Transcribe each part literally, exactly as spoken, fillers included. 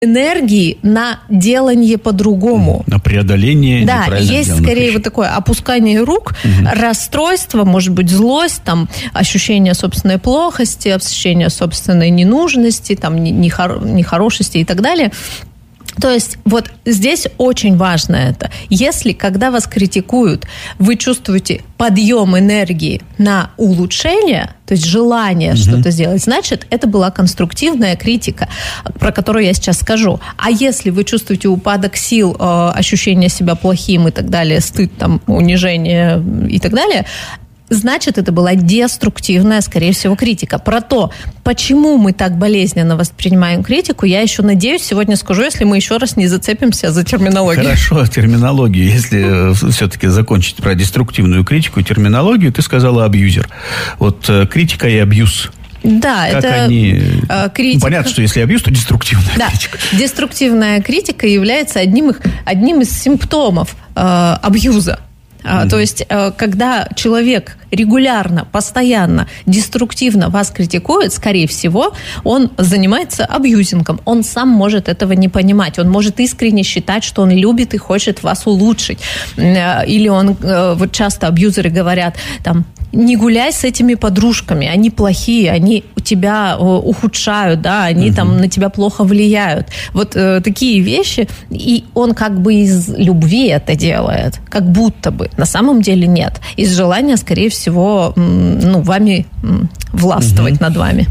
энергии на делание по-другому. На преодоление. Да, есть скорее вещей. Вот такое опускание рук, угу. расстройство, может быть, злость, там, ощущение собственной плохости, ощущение собственной ненужности, там, нехорошести и так далее. То есть вот здесь очень важно это. Если, когда вас критикуют, вы чувствуете подъем энергии на улучшение, то есть желание mm-hmm. что-то сделать, значит, это была конструктивная критика, про которую я сейчас скажу. А если вы чувствуете упадок сил, ощущение себя плохим и так далее, стыд, там, унижение и так далее, значит, это была деструктивная, скорее всего, критика. Про то, почему мы так болезненно воспринимаем критику, я еще, надеюсь, сегодня скажу, если мы еще раз не зацепимся за терминологию. Хорошо, терминологию. Если все-таки закончить про деструктивную критику и терминологию, ты сказала абьюзер. Вот критика и абьюз. Да, как это они... критика. Ну, понятно, что если абьюз, то деструктивная да. критика. Деструктивная критика является одним, их, одним из симптомов э, абьюза. Mm-hmm. То есть, когда человек регулярно, постоянно, деструктивно вас критикует, скорее всего, он занимается абьюзингом. Он сам может этого не понимать. Он может искренне считать, что он любит и хочет вас улучшить. Или он, вот часто абьюзеры говорят, там, не гуляй с этими подружками, они плохие, они тебя ухудшают, да, они uh-huh. там на тебя плохо влияют. Вот э, такие вещи, и он как бы из любви это делает, как будто бы. На самом деле нет. Из желания, скорее всего, ну, вами властвовать uh-huh. над вами.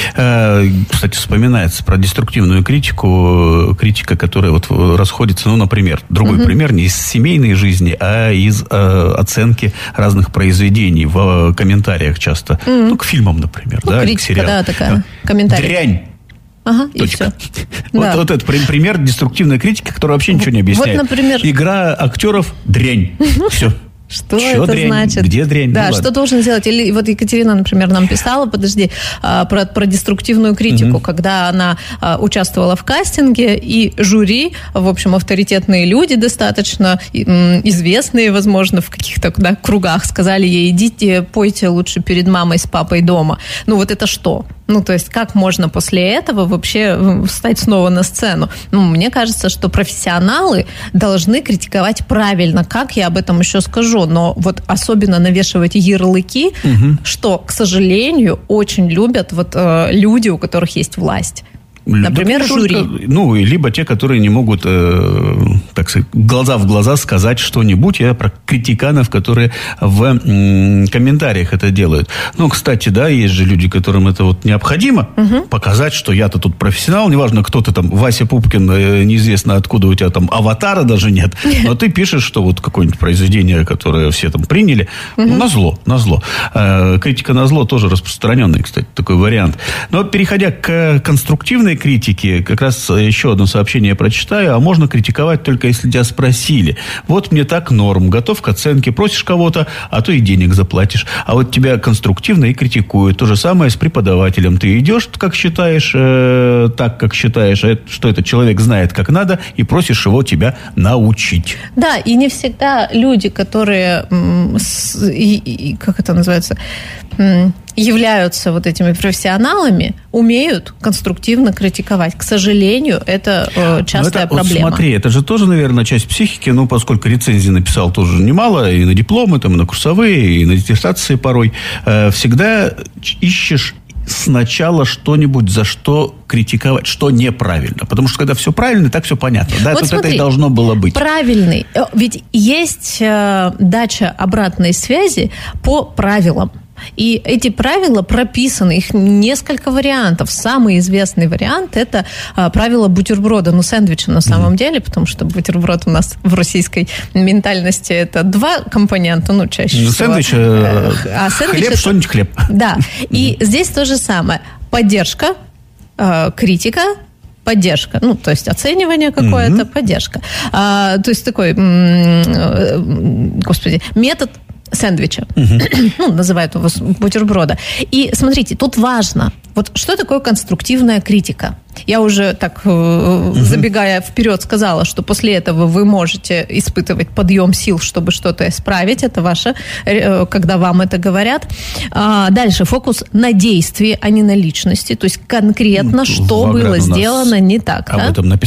Кстати, вспоминается про деструктивную критику, критика, которая вот расходится, ну, например, другой mm-hmm. пример, не из семейной жизни, а из э, оценки разных произведений в комментариях часто. Mm-hmm. Ну, к фильмам, например, ну, да, критика, к сериалам. Да, такая, комментарий. Дрянь. Ага, точка. И все. Вот, да. вот это пример деструктивной критики, которая вообще ничего не объясняет. Вот, например... Игра актеров – дрянь. Все. Что Чё это дрянь? значит? Где дрянь? Да, Ну, что ладно. должен сделать? Или вот Екатерина, например, нам писала, подожди, про, про деструктивную критику, mm-hmm. когда она участвовала в кастинге, и жюри, в общем, авторитетные люди достаточно известные, возможно, в каких-то да, кругах, сказали ей, идите, пойте лучше перед мамой с папой дома. Ну вот это что? Ну, то есть, как можно после этого вообще встать снова на сцену? Ну, мне кажется, что профессионалы должны критиковать правильно. Как я об этом еще скажу? Но вот особенно навешивать ярлыки, угу. что, к сожалению, очень любят вот э, люди, у которых есть власть. Например, да, жюри. Только, ну, либо те, которые не могут, э, так сказать, глаза в глаза сказать что-нибудь. Я про критиканов, которые в м, комментариях это делают. Ну, кстати, да, есть же люди, которым это вот необходимо угу. показать, что я-то тут профессионал. Неважно, кто ты там, Вася Пупкин, э, неизвестно откуда у тебя там аватара даже нет. Но ты пишешь, что вот какое-нибудь произведение, которое все там приняли, угу. ну, назло, назло. Э, критика назло тоже распространенный, кстати, такой вариант. Но переходя к конструктивной критики, как раз еще одно сообщение я прочитаю. А можно критиковать только если тебя спросили. Вот мне так норм, готов к оценке, просишь кого-то, а то и денег заплатишь. А вот тебя конструктивно и критикуют. То же самое с преподавателем. Ты идешь, как считаешь, э, так, как считаешь, что этот человек знает, как надо, и просишь его тебя научить. Да, и не всегда люди, которые, с, и, и, как это называется, являются вот этими профессионалами, умеют конструктивно критиковать. К сожалению, это э, частая это, проблема. Вот смотри, это же тоже, наверное, часть психики, ну, поскольку рецензий написал тоже немало, и на дипломы, там, и на курсовые, и на диссертации порой, э, всегда ищешь сначала что-нибудь, за что критиковать, что неправильно. Потому что когда все правильно, так все понятно. Да, вот тут смотри, это и должно было быть. Правильный. Ведь есть э, дача обратной связи по правилам. И эти правила прописаны, их несколько вариантов. Самый известный вариант – это а, правило бутерброда, ну, сэндвича на самом mm-hmm. деле, потому что бутерброд у нас в российской ментальности – это два компонента, ну, чаще ну, всего. Сэндвич, э, а сэндвич хлеб, это... что-нибудь хлеб. Да, и mm-hmm. здесь то же самое. Поддержка, э, критика, поддержка, ну, то есть оценивание какое-то, mm-hmm. поддержка. А, то есть такой, м- господи, метод сэндвича. Uh-huh. Ну, называют его бутерброда. И смотрите, тут важно, Вот что такое конструктивная критика? Я уже так, угу. забегая вперед, сказала, что после этого вы можете испытывать подъем сил, чтобы что-то исправить. Это ваше, когда вам это говорят. Дальше фокус на действии, а не на личности. То есть конкретно, что было сделано не так. Об да? этом написано.